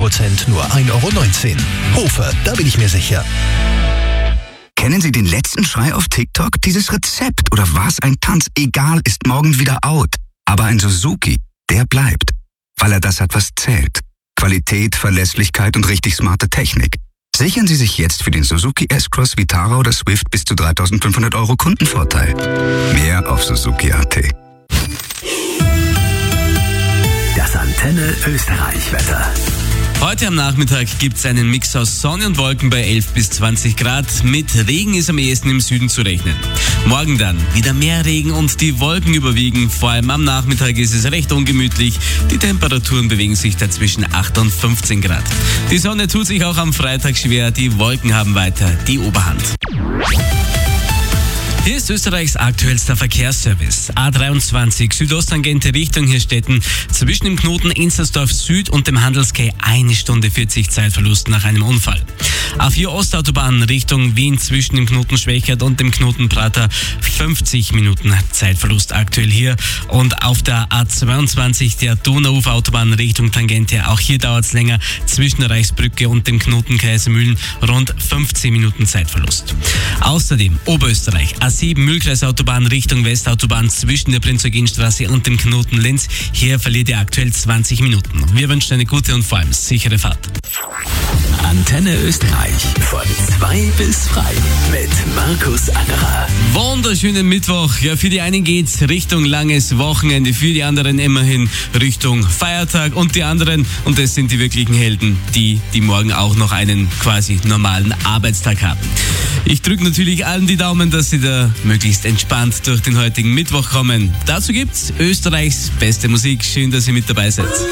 50% nur 1,19 €. Hofer, da bin ich mir sicher. Kennen Sie den letzten Schrei auf TikTok? Dieses Rezept oder was ein Tanz, egal, ist morgen wieder out. Aber ein Suzuki, der bleibt, weil er das hat, was zählt. Qualität, Verlässlichkeit und richtig smarte Technik. Sichern Sie sich jetzt für den Suzuki S-Cross, Vitara oder Swift bis zu 3.500 € Kundenvorteil. Mehr auf Suzuki.at. Das Antenne Österreich-Wetter. Heute am Nachmittag gibt es einen Mix aus Sonne und Wolken bei 11 bis 20 Grad. Mit Regen ist am ehesten im Süden zu rechnen. Morgen dann wieder mehr Regen und die Wolken überwiegen. Vor allem am Nachmittag ist es recht ungemütlich. Die Temperaturen bewegen sich da zwischen 8 und 15 Grad. Die Sonne tut sich auch am Freitag schwer. Die Wolken haben weiter die Oberhand. Hier ist Österreichs aktuellster Verkehrsservice. A23 Südosttangente Richtung Hirstetten. Zwischen dem Knoten Enzersdorf Süd und dem Handelskei 1 Stunde 40 Zeitverlust nach einem Unfall. A4 Ostautobahn Richtung Wien zwischen dem Knoten Schwächert und dem Knoten Prater 50 Minuten Zeitverlust aktuell hier. Und auf der A22 der Donauuferautobahn Richtung Tangente. Auch hier dauert es länger zwischen der Reichsbrücke und dem Knoten Kaisermühlen rund 15 Minuten Zeitverlust. Außerdem Oberösterreich A7 Mühlkreisautobahn Richtung Westautobahn zwischen der Prinz-Eugen-Straße und dem Knoten Linz. Hier verliert ihr aktuell 20 Minuten. Wir wünschen eine gute und vor allem sichere Fahrt. Antenne Österreich von 2 bis 3 mit Markus Angerer. Wunderschönen Mittwoch. Ja, für die einen geht's Richtung langes Wochenende, für die anderen immerhin Richtung Feiertag und die anderen, und das sind die wirklichen Helden, die morgen auch noch einen quasi normalen Arbeitstag haben. Ich drücke natürlich allen die Daumen, dass sie da möglichst entspannt durch den heutigen Mittwoch kommen. Dazu gibt's Österreichs beste Musik. Schön, dass ihr mit dabei seid.